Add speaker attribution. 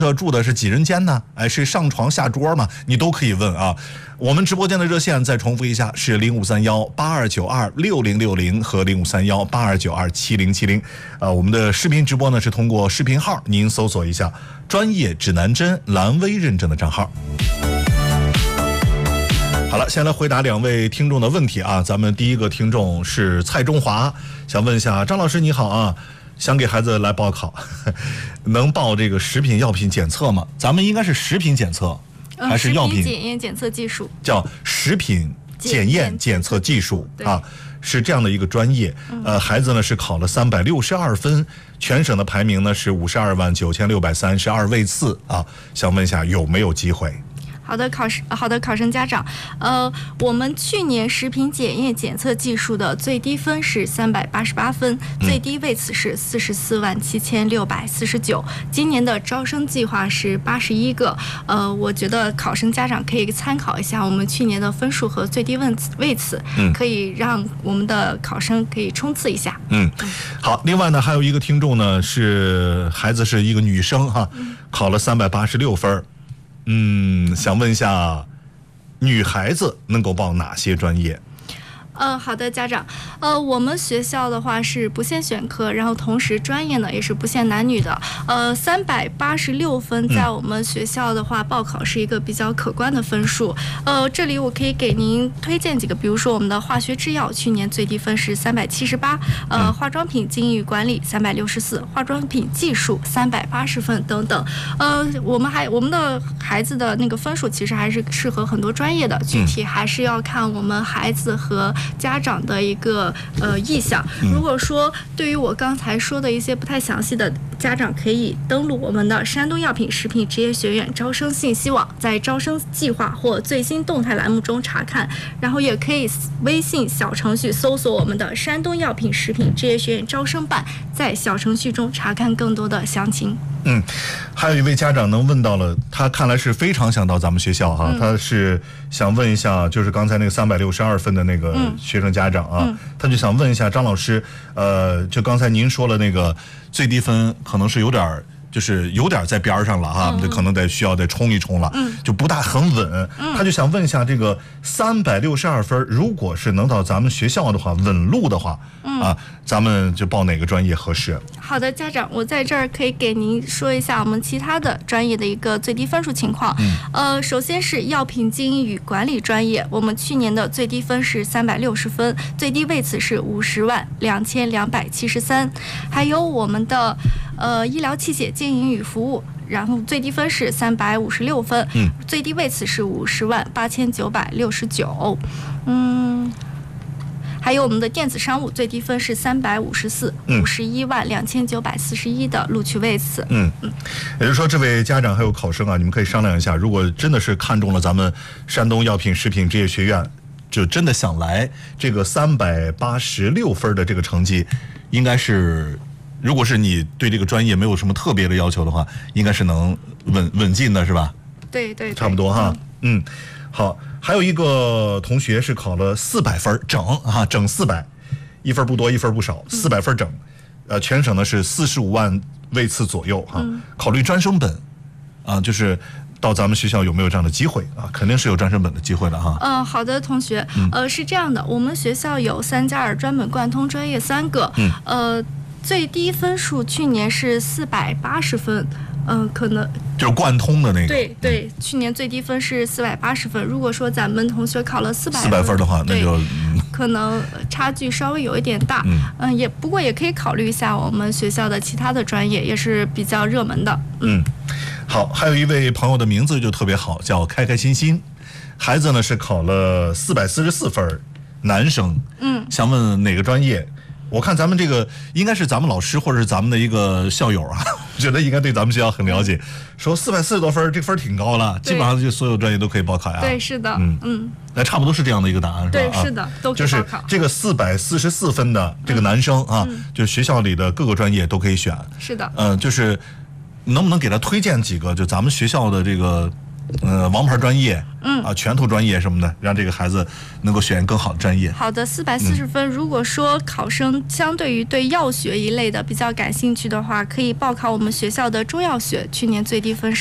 Speaker 1: 住的是几人间呢？哎，是上床下桌吗？你都可以问啊。我们直播间的热线再重复一下，是0531826060和0531827070。我们的视频直播呢是通过视频号，您搜索一下“专业指南针”蓝微认证的账号。好了，先来回答2位听众的问题啊。咱们第一个听众是蔡中华，想问一下张老师你好啊。想给孩子来报考，能报这个食品药品检测吗？咱们应该是食品检测，还是药品
Speaker 2: 食品检验检测技术？
Speaker 1: 叫食品检验检测技术啊，是这样的一个专业。孩子呢是考了362分，全省的排名呢是529632位次啊。想问一下有没有机会？
Speaker 2: 好的，考生家长，我们去年食品检验检测技术的最低分是388分，最低位次是447649。今年的招生计划是81个，我觉得考生家长可以参考一下我们去年的分数和最低位次，可以让我们的考生可以冲刺一下。
Speaker 1: 好，另外呢，还有一个听众呢是孩子是一个女生哈，考了386分。想问一下，女孩子能够报哪些专业？
Speaker 2: 好的，家长，我们学校的话是不限选科，然后同时专业呢也是不限男女的。386分在我们学校的话报考是一个比较可观的分数。这里我可以给您推荐几个，比如说我们的化学制药去年最低分是378，化妆品经营与管理364，化妆品技术380分等等。我们的孩子的那个分数其实还是适合很多专业的，具体还是要看我们孩子和家长的一个意向。如果说对于我刚才说的一些不太详细的，家长可以登录我们的山东药品食品职业学院招生信息网，在招生计划或最新动态栏目中查看，然后也可以微信小程序搜索我们的山东药品食品职业学院招生办，在小程序中查看更多的详情。
Speaker 1: 还有一位家长能问到了，他看来是非常想到咱们学校哈，他是想问一下，就是刚才那个362分的那个学生家长啊，他就想问一下张老师，就刚才您说了那个最低分可能是有点在边上了哈，可能需要再冲一冲了，就不大很稳。他就想问一下，这个362分，如果是能到咱们学校的话，稳路的话，咱们就报哪个专业合适？
Speaker 2: 好的，家长，我在这儿可以给您说一下我们其他的专业的一个最低分数情况。首先是药品经营与管理专业，我们去年的最低分是360分，最低位次是502273。还有我们的医疗器械经营与服务，然后最低分是356分，最低位次是508969。还有我们的电子商务最低分是354，512941的录取位次。
Speaker 1: 也就是说，这位家长还有考生啊，你们可以商量一下，如果真的是看中了咱们山东药品食品职业学院，就真的想来，这个386分的这个成绩，应该是，如果是你对这个专业没有什么特别的要求的话，应该是能稳进的，是吧？
Speaker 2: 对，
Speaker 1: 差不多哈。好，还有一个同学是考了400分整400，一分不多一分不少，400分整，全省呢是45万位次左右哈。考虑专升本就是到咱们学校有没有这样的机会啊？肯定是有专升本的机会的哈。
Speaker 2: 好的，同学，是这样的，我们学校有3+2专本贯通专业3个，最低分数去年是480分。可能
Speaker 1: 就是贯通的那个。
Speaker 2: 对，去年最低分是480分。如果说咱们同学考了
Speaker 1: 400分的话，那就
Speaker 2: 可能差距稍微有一点大。不过也可以考虑一下我们学校的其他的专业，也是比较热门的。
Speaker 1: 好，还有一位朋友的名字就特别好，叫开开心心。孩子呢是考了444分，男生。想问哪个专业？我看咱们这个应该是咱们老师或者是咱们的一个校友啊，我觉得应该对咱们学校很了解。说440多分，这分挺高了，基本上就所有专业都可以报考呀。
Speaker 2: 对，是的。
Speaker 1: 那差不多是这样的一个答案，是吧？
Speaker 2: 对，是的，都可以报考。
Speaker 1: 就是这个444分的这个男生啊，就是学校里的各个专业都可以选。
Speaker 2: 是的。
Speaker 1: 就是能不能给他推荐几个，就咱们学校的这个王牌专业，拳头专业什么的，让这个孩子能够选更好的专业。
Speaker 2: 好的，440分。如果说考生相对于对药学一类的比较感兴趣的话，可以报考我们学校的中药学，去年最低分